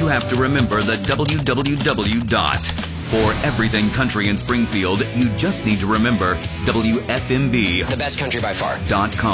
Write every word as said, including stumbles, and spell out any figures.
have to remember the w w w dot. For everything country in Springfield, you just need to remember W F M B. The best country by far. Dot com.